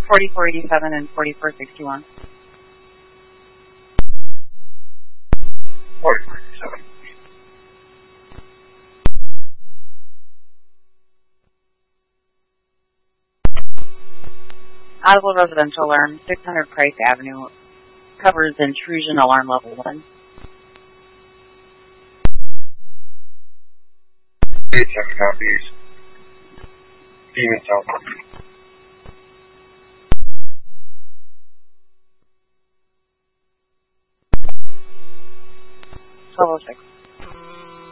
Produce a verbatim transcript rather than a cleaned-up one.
forty-four eighty-seven and forty-four sixty-one. forty-four eighty-seven. Audible residential alarm, six hundred Price Avenue, covers intrusion alarm level one. eight seven copies. Demon South. twelve oh six.